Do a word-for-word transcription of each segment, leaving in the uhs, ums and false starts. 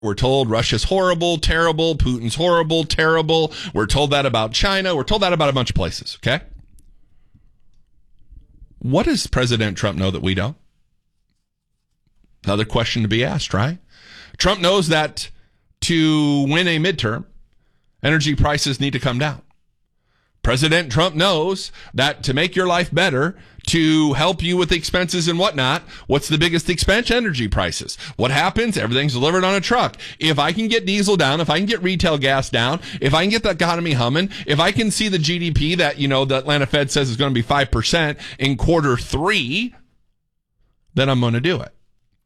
We're told Russia's horrible, terrible, Putin's horrible, terrible. We're told that about China. We're told that about a bunch of places, okay? What does President Trump know that we don't? Another question to be asked, right? Trump knows that to win a midterm, energy prices need to come down. President Trump knows that to make your life better, to help you with expenses and whatnot, what's the biggest expense? Energy prices. What happens? Everything's delivered on a truck. If I can get diesel down, if I can get retail gas down, if I can get the economy humming, if I can see the G D P that, you know, the Atlanta Fed says is going to be five percent in quarter three, then I'm going to do it.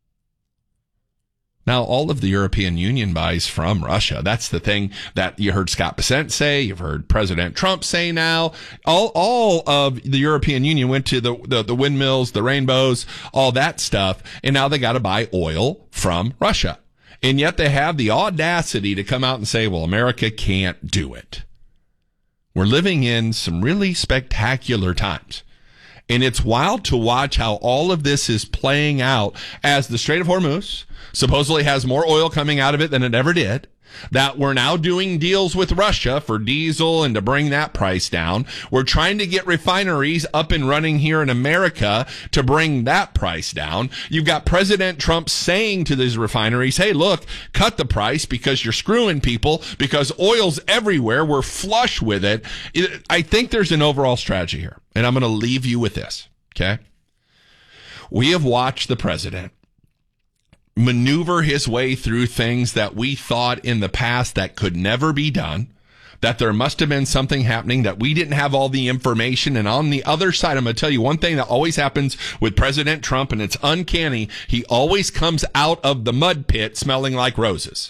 Now, all of the European Union buys from Russia. That's the thing that you heard Scott Bessent say. You've heard President Trump say now. All all of the European Union went to the, the, the windmills, the rainbows, all that stuff, and now they got to buy oil from Russia. And yet they have the audacity to come out and say, well, America can't do it. We're living in some really spectacular times. And it's wild to watch how all of this is playing out as the Strait of Hormuz supposedly has more oil coming out of it than it ever did, that we're now doing deals with Russia for diesel and to bring that price down. We're trying to get refineries up and running here in America to bring that price down. You've got President Trump saying to these refineries, hey, look, cut the price because you're screwing people because oil's everywhere. We're flush with it. I think there's an overall strategy here, and I'm going to leave you with this, okay? We have watched the president maneuver his way through things that we thought in the past that could never be done, that there must have been something happening, that we didn't have all the information. And on the other side, I'm going to tell you one thing that always happens with President Trump, and it's uncanny. He always comes out of the mud pit smelling like roses.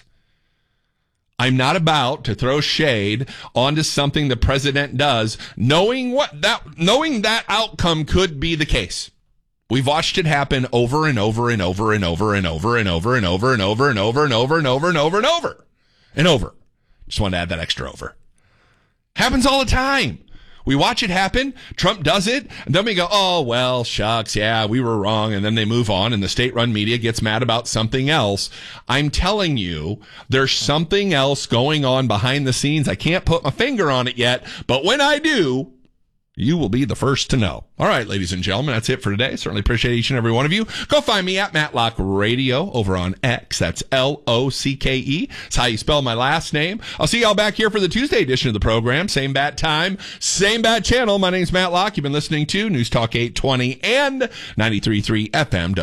I'm not about to throw shade onto something the president does, knowing what that, knowing that outcome could be the case. We've watched it happen over and over and over and over and over and over and over and over and over and over and over and over and over and over. Just want to add that extra over. Happens all the time. We watch it happen. Trump does it. And then we go, oh, well, shucks. Yeah, we were wrong. And then they move on and the state-run media gets mad about something else. I'm telling you, there's something else going on behind the scenes. I can't put my finger on it yet. But when I do, you will be the first to know. All right, ladies and gentlemen, that's it for today. Certainly appreciate each and every one of you. Go find me at Matlock Radio over on X. That's L O C K E. That's how you spell my last name. I'll see y'all back here for the Tuesday edition of the program. Same bat time, same bat channel. My name's Matlock. You've been listening to News Talk eight twenty and ninety-three point three F M.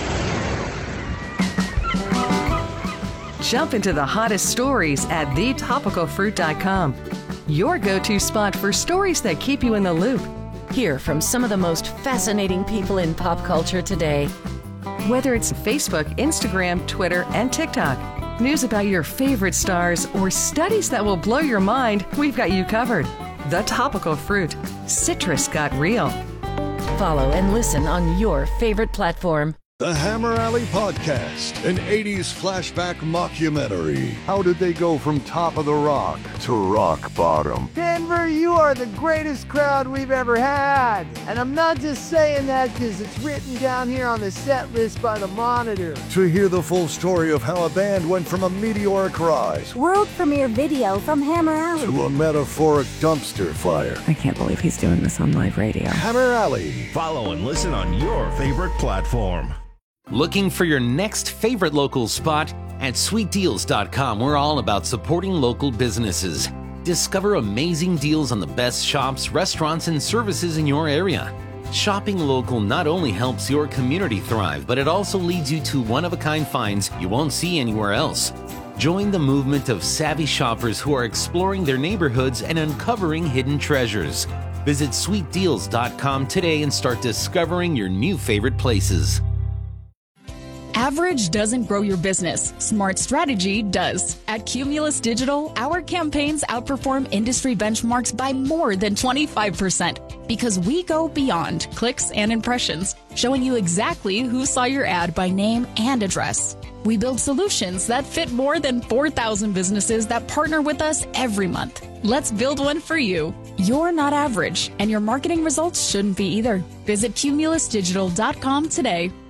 Jump into the hottest stories at the topical fruit dot com. Your go-to spot for stories that keep you in the loop. Hear from some of the most fascinating people in pop culture today. Whether it's Facebook, Instagram, Twitter, and TikTok, news about your favorite stars, or studies that will blow your mind, we've got you covered. The Topical Fruit. Citrus got real. Follow and listen on your favorite platform. The Hammer Alley Podcast, an eighties flashback mockumentary. How did they go from top of the rock to rock bottom? Denver, you are the greatest crowd we've ever had. And I'm not just saying that because it's written down here on the set list by the Monitor. To hear the full story of how a band went from a meteoric rise, world premiere video from Hammer Alley, to a metaphoric dumpster fire. I can't believe he's doing this on live radio. Hammer Alley. Follow and listen on your favorite platform. Looking for your next favorite local spot? At sweet deals dot com, we're all about supporting local businesses. Discover amazing deals on the best shops, restaurants, and services in your area. Shopping local not only helps your community thrive, but it also leads you to one-of-a-kind finds you won't see anywhere else. Join the movement of savvy shoppers who are exploring their neighborhoods and uncovering hidden treasures. Visit sweet deals dot com today and start discovering your new favorite places. Average doesn't grow your business. Smart strategy does. At Cumulus Digital, our campaigns outperform industry benchmarks by more than twenty-five percent because we go beyond clicks and impressions, showing you exactly who saw your ad by name and address. We build solutions that fit more than four thousand businesses that partner with us every month. Let's build one for you. You're not average, and your marketing results shouldn't be either. Visit Cumulus Digital dot com today.